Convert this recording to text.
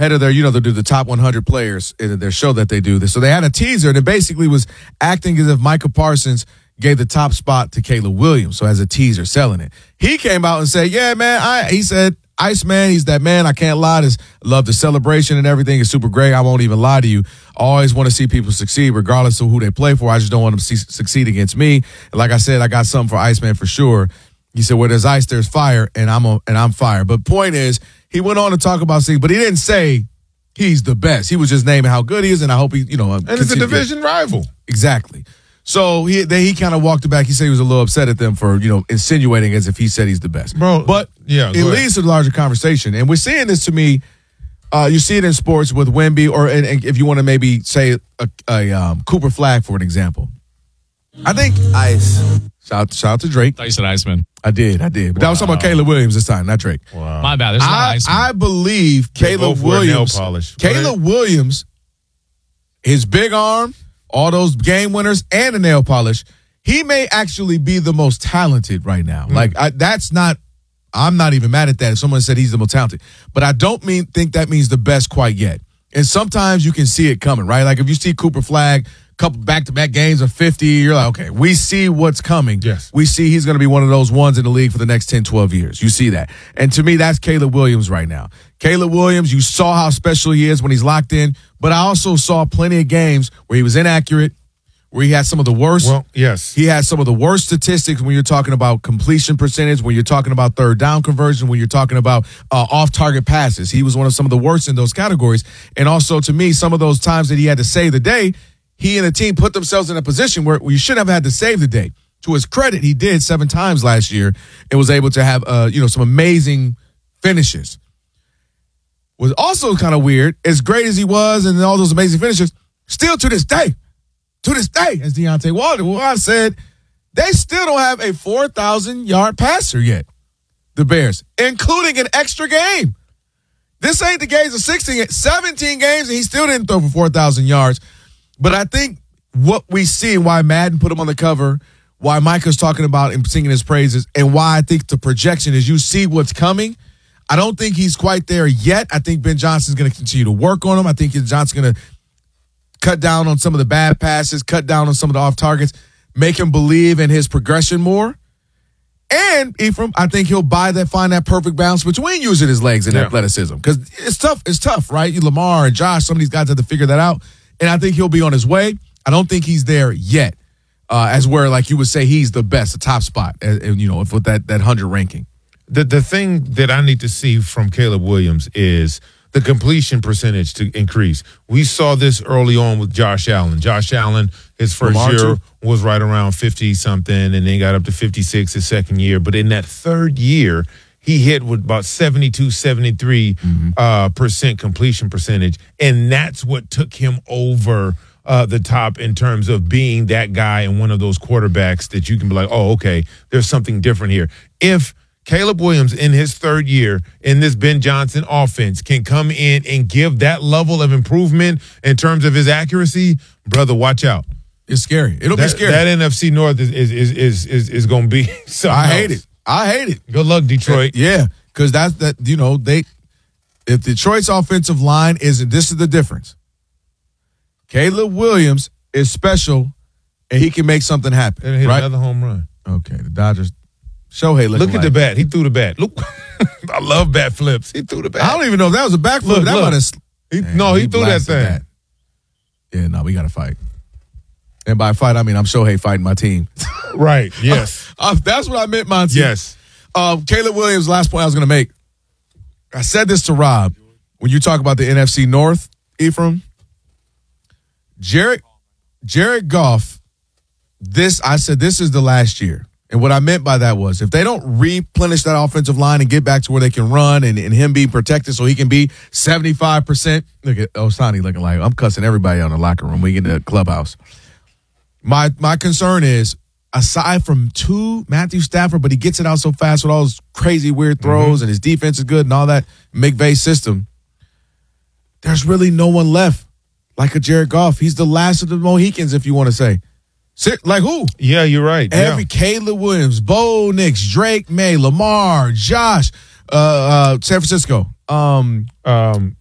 ahead of their, they do the top 100 players in their show that they do. So they had a teaser, and it basically was acting as if Micah Parsons gave the top spot to Caleb Williams. So as a teaser, selling it. He came out and said, yeah, man, he said, Iceman, he's that man. I can't lie. I love the celebration and everything. It's super great. I won't even lie to you. I always want to see people succeed regardless of who they play for. I just don't want them to succeed against me. And like I said, I got something for Iceman for sure. He said, where there's ice, there's fire, and I'm fire. But point is, he went on to talk about but he didn't say he's the best. He was just naming how good he is, and I hope he, and it's a division rival. Exactly. So he kind of walked it back. He said he was a little upset at them for, insinuating as if he said he's the best. Bro, but yeah, it leads to the larger conversation. And we're seeing this, to me, you see it in sports with Wemby, or and if you want to maybe say a Cooper Flag, for an example. I think Ice. Shout out to Drake. I thought you said Iceman. I did. But that was talking about Caleb Williams this time, not Drake. Wow. My bad. There's no Iceman. I believe Caleb Williams. Caleb Williams, his big arm, all those game winners, and the nail polish, he may actually be the most talented right now. Like, I'm not even mad at that if someone said he's the most talented. But I don't think that means the best quite yet. And sometimes you can see it coming, right? Like, if you see Cooper Flag, couple back-to-back games of 50, you're like, okay, we see what's coming. Yes. We see he's going to be one of those ones in the league for the next 10, 12 years. You see that. And to me, that's Caleb Williams right now. Caleb Williams, you saw how special he is when he's locked in, but I also saw plenty of games where he was inaccurate, where he had some of the worst. Well, yes. He had some of the worst statistics when you're talking about completion percentage, when you're talking about third down conversion, when you're talking about off-target passes. He was one of some of the worst in those categories. And also, to me, some of those times that he had to save the day, he and the team put themselves in a position where you shouldn't have had to save the day. To his credit, he did 7 times last year and was able to have some amazing finishes. Was also kind of weird, as great as he was and all those amazing finishes, still to this day, as Deontay Wilder said, they still don't have a 4,000-yard passer yet, the Bears, including an extra game. This ain't the games of 17 games, and he still didn't throw for 4,000 yards. But I think what we see, why Madden put him on the cover, why Micah's talking about and singing his praises, and why I think the projection is you see what's coming. I don't think he's quite there yet. I think Ben Johnson's going to continue to work on him. I think Ben Johnson's going to cut down on some of the bad passes, cut down on some of the off targets, make him believe in his progression more. And Ephraim, I think he'll find that perfect balance between using his legs and athleticism. Because it's tough, right? Lamar and Josh, some of these guys have to figure that out. And I think he'll be on his way. I don't think he's there yet, as where, like you would say, he's the best, the top spot, with that 100 ranking. The thing that I need to see from Caleb Williams is the completion percentage to increase. We saw this early on with Josh Allen. Josh Allen, his first year was right around 50-something, and then got up to 56 his second year. But in that third year, he hit with about 72, 73% completion percentage, and that's what took him over the top in terms of being that guy and one of those quarterbacks that you can be like, oh, okay, there's something different here. If Caleb Williams in his third year in this Ben Johnson offense can come in and give that level of improvement in terms of his accuracy, brother, watch out. It's scary. It'll be scary. That NFC North is going to be something else. I hate it. Good luck, Detroit. Yeah, because if Detroit's offensive line this is the difference. Caleb Williams is special, and he can make something happen. And hit right? another home run. Okay, the Dodgers. Shohei look at the bat. He threw the bat. Look, I love bat flips. He threw the bat. I don't even know if that was a back flip. He threw that thing. That. Yeah, no, we got to fight. And by fight, I mean I'm Shohei fighting my team. Right, yes. That's what I meant, Monty. Yes. Caleb Williams, last point I was going to make. I said this to Rob. When you talk about the NFC North, Ephraim, Jared Goff, I said this is the last year. And what I meant by that was if they don't replenish that offensive line and get back to where they can run and him being protected so he can be 75%. Look at Osani looking like I'm cussing everybody out in the locker room. We get in the clubhouse. My concern is, aside from Matthew Stafford, but he gets it out so fast with all those crazy weird throws and his defense is good and all that McVay's system, there's really no one left like a Jared Goff. He's the last of the Mohicans, if you want to say. Like who? Yeah, you're right. Caleb Williams, Bo Nix, Drake May, Lamar, Josh, San Francisco.